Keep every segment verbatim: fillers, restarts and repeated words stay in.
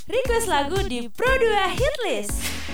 Request lagu di Pro dua Hitlist.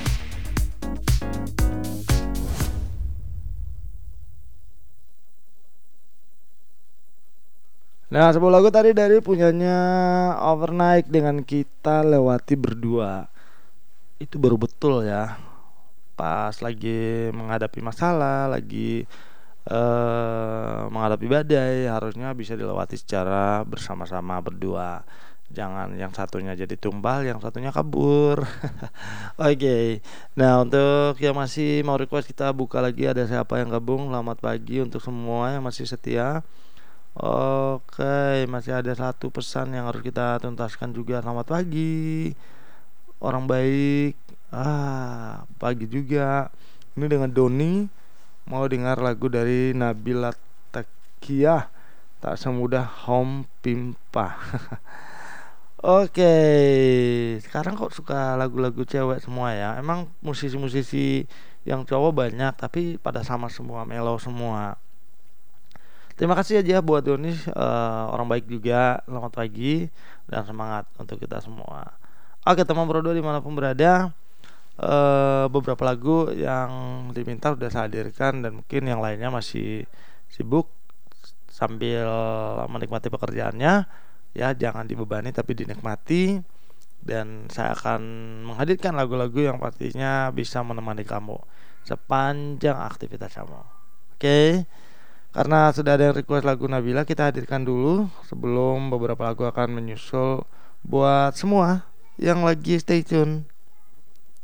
Nah, sebuah lagu tadi dari punyanya Overnight dengan Kita Lewati Berdua. Itu baru betul ya. Pas lagi menghadapi masalah, lagi eh, menghadapi badai, harusnya bisa dilewati secara bersama-sama berdua. Jangan yang satunya jadi tumbal, yang satunya kabur. Oke. Okay. Nah, untuk yang masih mau request, kita buka lagi, ada siapa yang gabung. Selamat pagi untuk semua yang masih setia. Oke, masih ada satu pesan yang harus kita tuntaskan juga. Selamat pagi, orang baik. Ah, pagi juga. Ini dengan Doni mau dengar lagu dari Nabila Takiyah, Tak Semudah Home Pimpa. Oke, sekarang kok suka lagu-lagu cewek semua ya? Emang musisi-musisi yang cowok banyak, tapi pada sama semua, mellow semua. Terima kasih aja buat Doni, uh, orang baik juga. Selamat pagi dan semangat untuk kita semua. Oke, teman Bro dua dimanapun berada, uh, beberapa lagu yang diminta sudah saya hadirkan, dan mungkin yang lainnya masih sibuk sambil menikmati pekerjaannya. Ya, jangan dibebani tapi dinikmati. Dan saya akan menghadirkan lagu-lagu yang pastinya bisa menemani kamu sepanjang aktivitas kamu. Oke. Karena sudah ada yang request lagu Nabila, kita hadirkan dulu sebelum beberapa lagu akan menyusul buat semua yang lagi stay tune.